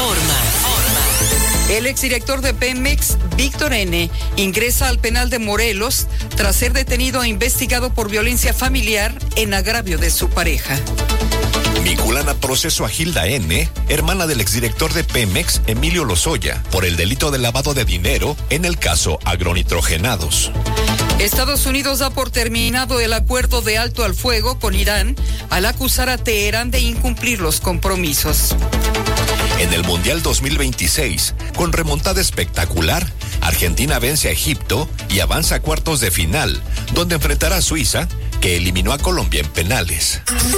informa. El exdirector de Pemex, Víctor N., ingresa al penal de Morelos tras ser detenido e investigado por violencia familiar en agravio de su pareja. Vinculan a proceso a Hilda N., hermana del exdirector de Pemex, Emilio Lozoya, por el delito de lavado de dinero en el caso agronitrogenados. Estados Unidos da por terminado el acuerdo de alto al fuego con Irán al acusar a Teherán de incumplir los compromisos. En el Mundial 2026, con remontada espectacular, Argentina vence a Egipto y avanza a cuartos de final, donde enfrentará a Suiza, que eliminó a Colombia en penales.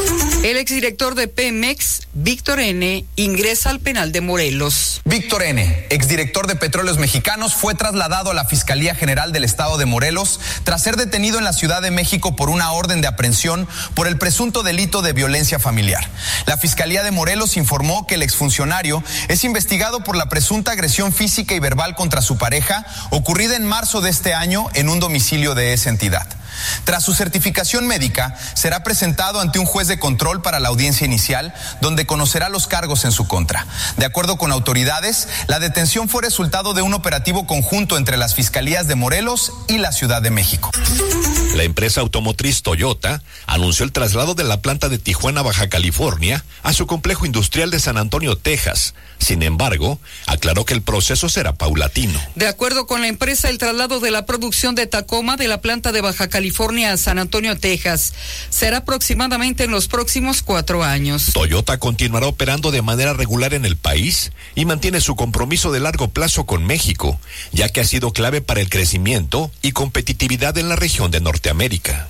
El exdirector de Pemex, Víctor N., ingresa al penal de Morelos. Víctor N., exdirector de Petróleos Mexicanos, fue trasladado a la Fiscalía General del Estado de Morelos tras ser detenido en la Ciudad de México por una orden de aprehensión por el presunto delito de violencia familiar. La Fiscalía de Morelos informó que el exfuncionario es investigado por la presunta agresión física y verbal contra su pareja ocurrida en marzo de este año en un domicilio de esa entidad. Tras su certificación médica, será presentado ante un juez de control para la audiencia inicial, donde conocerá los cargos en su contra. De acuerdo con autoridades, la detención fue resultado de un operativo conjunto entre las fiscalías de Morelos y la Ciudad de México. La empresa automotriz Toyota anunció el traslado de la planta de Tijuana, Baja California, a su complejo industrial de San Antonio, Texas. Sin embargo, aclaró que el proceso será paulatino. De acuerdo con la empresa, el traslado de la producción de Tacoma de la planta de Baja California a San Antonio, Texas, será aproximadamente en los próximos 4 años. Toyota continuará operando de manera regular en el país y mantiene su compromiso de largo plazo con México, ya que ha sido clave para el crecimiento y competitividad en la región de Norteamérica.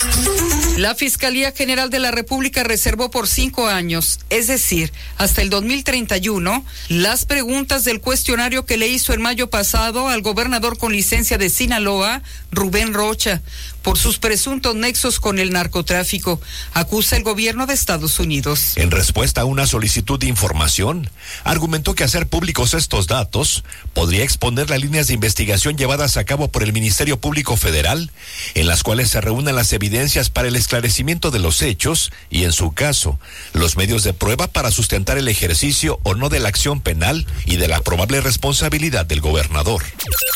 La Fiscalía General de la República reservó por 5 años, es decir, hasta el 2031, las preguntas del cuestionario que le hizo en mayo pasado al gobernador con licencia de Sinaloa, Rubén Rocha, por sus presuntos nexos con el narcotráfico, acusa el gobierno de Estados Unidos. En respuesta a una solicitud de información, argumentó que hacer públicos estos datos podría exponer las líneas de investigación llevadas a cabo por el Ministerio Público Federal, en las cuales se reúnen las evidencias para el esclarecimiento de los hechos y, en su caso, los medios de prueba para sustentar el ejercicio o no de la acción penal y de la probable responsabilidad del gobernador.